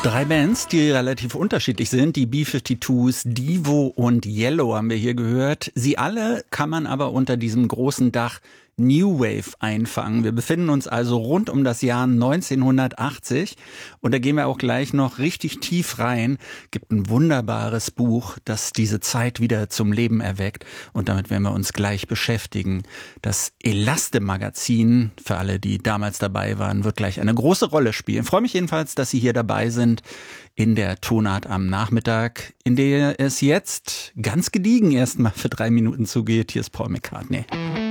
Drei Bands, die relativ unterschiedlich sind. Die B-52s, Devo und Yellow haben wir hier gehört. Sie alle kann man aber unter diesem großen Dach New Wave einfangen. Wir befinden uns also rund um das Jahr 1980 und da gehen wir auch gleich noch richtig tief rein. Gibt ein wunderbares Buch, das diese Zeit wieder zum Leben erweckt und damit werden wir uns gleich beschäftigen. Das Elaste-Magazin, für alle, die damals dabei waren, wird gleich eine große Rolle spielen. Ich freue mich jedenfalls, dass Sie hier dabei sind in der Tonart am Nachmittag, in der es jetzt ganz gediegen erstmal für 3 Minuten zugeht. Hier ist Paul McCartney.